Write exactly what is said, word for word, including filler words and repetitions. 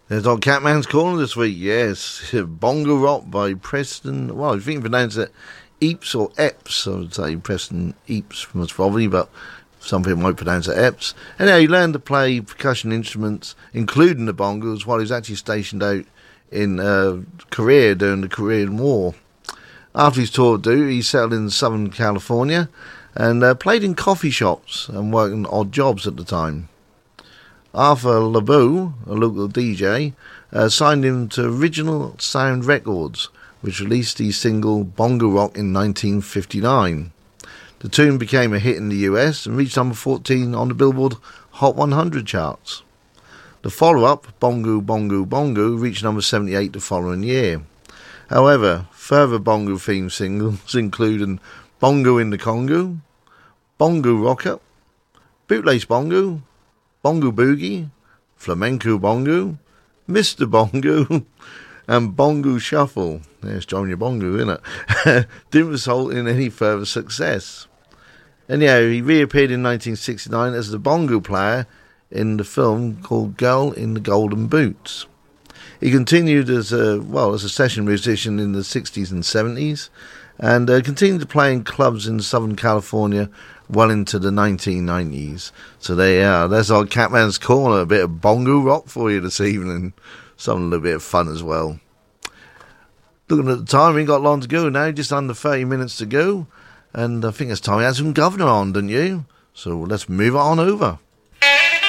There's our Catman's Corner this week, yes. Bongo Rock by Preston. Well, I think you pronounce it Eeps or Epps. I would say Preston Eeps, most probably, but some people might pronounce it Epps. Anyhow, he learned to play percussion instruments, including the bongos, while he was actually stationed out in uh, Korea during the Korean War. After his tour of duty, he settled in Southern California and uh, played in coffee shops and worked in odd jobs at the time. Arthur LeBeau, a local D J, uh, signed him to Original Sound Records, which released the single Bongo Rock in nineteen fifty-nine. The tune became a hit in the U S and reached number fourteen on the Billboard Hot one hundred charts. The follow-up, Bongo Bongo Bongo, reached number seventy-eight the following year. However, further bongo-themed singles included Bongo in the Congo, Bongo Rocket, Bootlace Bongo, Bongo Boogie, Flamenco Bongo, Mister Bongo, and Bongo Shuffle. There's John your Bongo, isn't it? Didn't result in any further success. Anyhow, he reappeared in nineteen sixty-nine as the bongo player in the film called Girl in the Golden Boots. He continued as a, well, as a session musician in the sixties and seventies, and uh, continued to play in clubs in Southern California well into the nineteen nineties. So there you are. That's our Catman's Corner, a bit of bongo rock for you this evening. Something a little bit of fun as well. Looking at the time, we ain't got long to go now, just under thirty minutes to go. And I think it's time we had some Governor on, didn't you? So let's move on over.